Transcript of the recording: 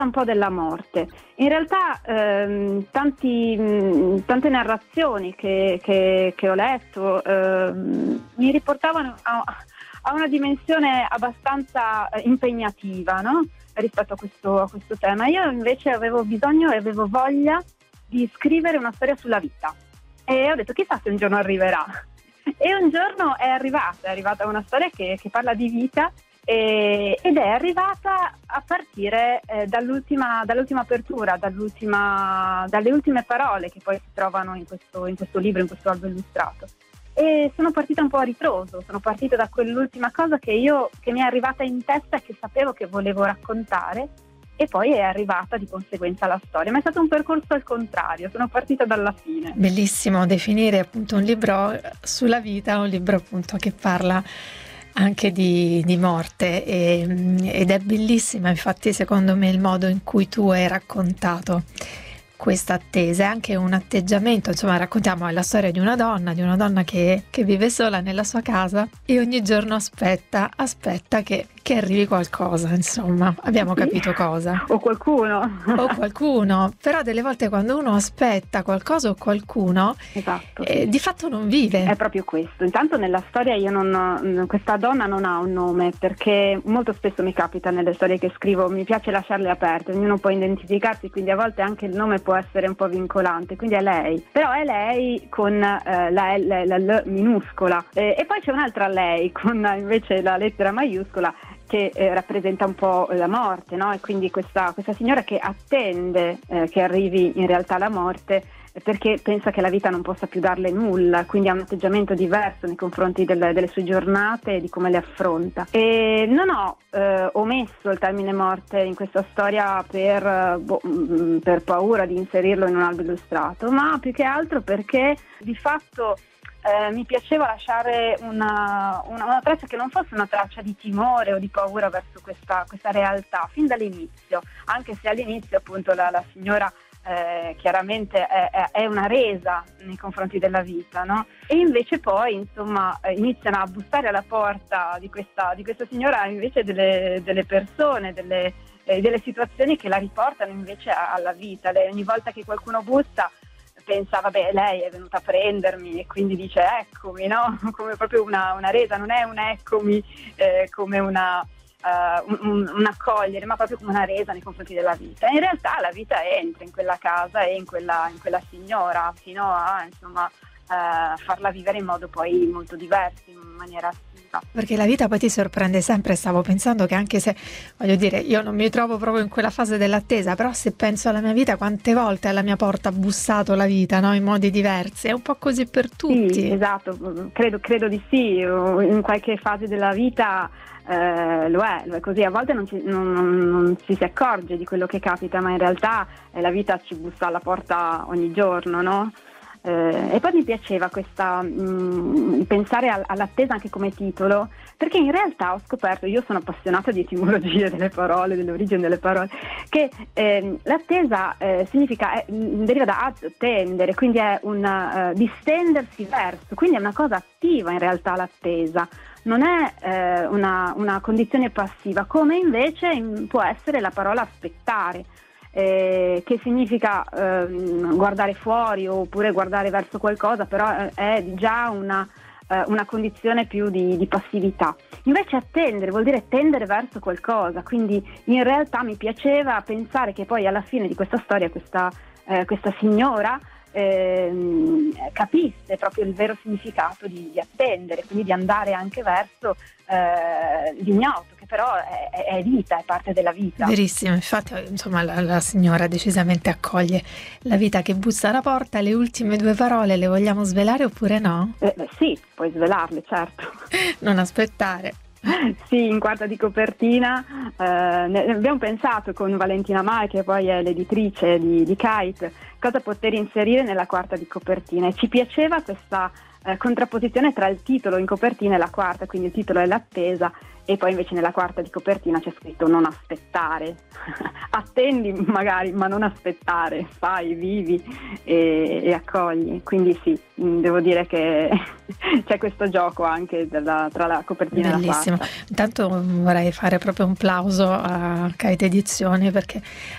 un po' della morte. In realtà tante narrazioni che ho letto mi riportavano a una dimensione abbastanza impegnativa, no? Rispetto a questo tema. Io invece avevo bisogno e avevo voglia di scrivere una storia sulla vita e ho detto chissà se un giorno arriverà. E un giorno è arrivata una storia che parla di vita ed è arrivata a partire dall'ultima apertura, dalle ultime parole che poi si trovano in questo libro, in questo albo illustrato. E sono partita un po' a ritroso, sono partita da quell'ultima cosa che mi è arrivata in testa e che sapevo che volevo raccontare, e poi è arrivata di conseguenza la storia. Ma è stato un percorso al contrario, sono partita dalla fine. Bellissimo definire appunto un libro sulla vita, un libro appunto che parla anche di morte ed è bellissima infatti secondo me il modo in cui tu hai raccontato questa attesa, è anche un atteggiamento, insomma raccontiamo la storia di una donna che vive sola nella sua casa e ogni giorno aspetta che arrivi qualcosa, insomma, abbiamo capito cosa. O qualcuno, però delle volte quando uno aspetta qualcosa o qualcuno, esatto, di fatto non vive. È proprio questo. Intanto nella storia questa donna non ha un nome, perché molto spesso mi capita nelle storie che scrivo, mi piace lasciarle aperte, ognuno può identificarsi, quindi a volte anche il nome può essere un po' vincolante, quindi è lei, però è lei con la L minuscola, e poi c'è un'altra lei con invece la lettera maiuscola che rappresenta un po' la morte, no? E quindi questa signora che attende che arrivi in realtà la morte, perché pensa che la vita non possa più darle nulla, quindi ha un atteggiamento diverso nei confronti delle sue giornate e di come le affronta. E non ho omesso il termine morte in questa storia per paura di inserirlo in un albo illustrato, ma più che altro perché di fatto mi piaceva lasciare una traccia che non fosse una traccia di timore o di paura verso questa realtà fin dall'inizio, anche se all'inizio appunto la signora chiaramente è una resa nei confronti della vita, no? E invece poi insomma iniziano a bussare alla porta di questa signora invece delle persone, delle situazioni che la riportano invece alla vita. Lei ogni volta che qualcuno bussa pensa vabbè, lei è venuta a prendermi, e quindi dice eccomi, no? Come proprio una resa, non è un eccomi come un accogliere, ma proprio come una resa nei confronti della vita. In realtà la vita entra in quella casa e in quella signora fino a insomma farla vivere in modo poi molto diverso, in maniera attiva. Perché la vita poi ti sorprende sempre. Stavo pensando che anche se, voglio dire, io non mi trovo proprio in quella fase dell'attesa, però se penso alla mia vita, quante volte alla mia porta ha bussato la vita, no? In modi diversi, è un po' così per tutti. Sì, esatto, credo di sì, in qualche fase della vita lo è così. A volte non ci si accorge di quello che capita, ma in realtà la vita ci bussa alla porta ogni giorno, no? E poi mi piaceva questa pensare all'attesa anche come titolo, perché in realtà ho scoperto, io sono appassionata di etimologia delle parole, dell'origine delle parole, che l'attesa deriva da attendere, quindi è un distendersi verso, quindi è una cosa attiva in realtà l'attesa, non è una condizione passiva, come invece può essere la parola aspettare. Che significa guardare fuori oppure guardare verso qualcosa, però è già una condizione più di passività. Invece attendere vuol dire tendere verso qualcosa, quindi in realtà mi piaceva pensare che poi alla fine di questa storia questa signora capisse proprio il vero significato di attendere, quindi di andare anche verso l'ignoto, che però è vita, è parte della vita. Verissimo, infatti insomma la signora decisamente accoglie la vita che bussa alla porta. Le ultime due parole le vogliamo svelare oppure no? Sì, puoi svelarle, certo. Non aspettare. Sì, in quarta di copertina ne abbiamo pensato con Valentina Mai, che poi è l'editrice di Kite, cosa poter inserire nella quarta di copertina, e ci piaceva questa contrapposizione tra il titolo in copertina e la quarta, quindi il titolo è l'attesa e poi invece nella quarta di copertina c'è scritto non aspettare. Attendi magari, ma non aspettare, fai, vivi e accogli. Quindi sì, devo dire che c'è questo gioco anche tra la copertina bellissimo. e la quarta. Intanto vorrei fare proprio un plauso a Kite Edizioni, perché